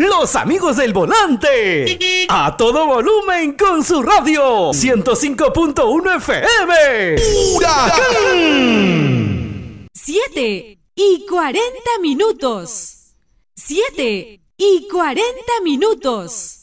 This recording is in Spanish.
los amigos del volante. A todo volumen con su radio 105.1 FM. ¡Huracán! 7:40. 7:40.